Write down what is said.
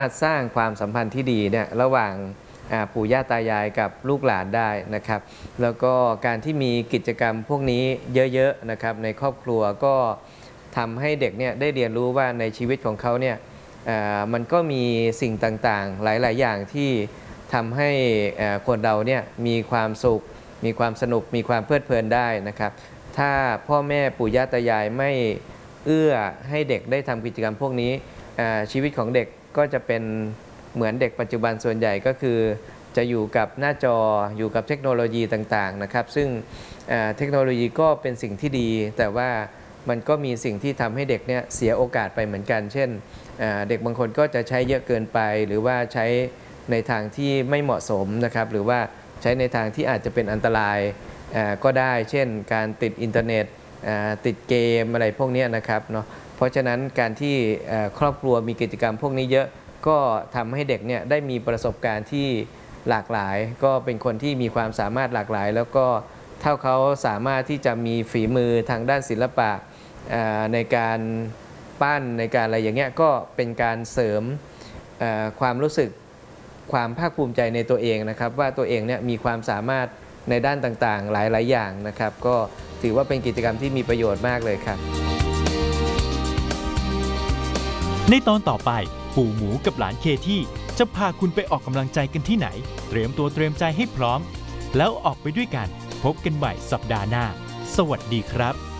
สร้างความสัมพันธ์ที่ดีเนี่ยระหว่างปู่ย่าตายายกับลูกหลานได้นะครับแล้วก็การที่มีกิจกรรมพวกนี้เยอะๆนะครับในครอบครัวก็ทำให้เด็กเนี่ยได้เรียนรู้ว่าในชีวิตของเขาเนี่ยมันก็มีสิ่งต่างๆหลายๆอย่างที่ทำให้คนเราเนี่ยมีความสุขมีความสนุกมีความเพลิดเพลินได้นะครับถ้าพ่อแม่ปู่ย่าตายายไม่เอื้อให้เด็กได้ทำกิจกรรมพวกนี้ชีวิตของเด็กก็จะเป็นเหมือนเด็กปัจจุบันส่วนใหญ่ก็คือจะอยู่กับหน้าจออยู่กับเทคโนโลยีต่างๆนะครับซึ่งเทคโนโลยีก็เป็นสิ่งที่ดีแต่ว่ามันก็มีสิ่งที่ทำให้เด็กเนี่ยเสียโอกาสไปเหมือนกันเช่นเด็กบางคนก็จะใช้เยอะเกินไปหรือว่าใช้ในทางที่ไม่เหมาะสมนะครับหรือว่าใช้ในทางที่อาจจะเป็นอันตรายก็ได้เช่นการติดอินเทอร์เน็ตติดเกมอะไรพวกนี้นะครับเนาะเพราะฉะนั้นการที่ครอบครัวมีกิจกรรมพวกนี้เยอะก็ทำให้เด็กเนี่ยได้มีประสบการณ์ที่หลากหลายก็เป็นคนที่มีความสามารถหลากหลายแล้วก็ถ้าเขาสามารถที่จะมีฝีมือทางด้านศิลปะในการปั้นในการอะไรอย่างเงี้ยก็เป็นการเสริมความรู้สึกความภาคภูมิใจในตัวเองนะครับว่าตัวเองเนี่ยมีความสามารถในด้านต่างๆหลายๆอย่างนะครับก็ถือว่าเป็นกิจกรรมที่มีประโยชน์มากเลยครับในตอนต่อไปปู่หมูกับหลานเคที่จะพาคุณไปออกกำลังใจกันที่ไหนเตรียมตัวเตรียมใจให้พร้อมแล้วออกไปด้วยกันพบกันใหม่สัปดาห์หน้าสวัสดีครับ